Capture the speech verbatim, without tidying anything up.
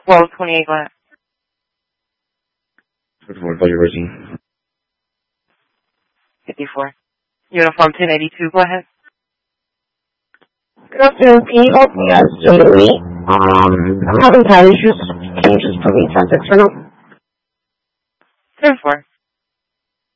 twelve twenty-eight, go ahead. fifty-four, call your person. fifty-four. Uniform ten eighty-two, go ahead. Good afternoon, can you help me out? Somebody, um, I'm having power issues. Can you just put me in contact for now? ten four.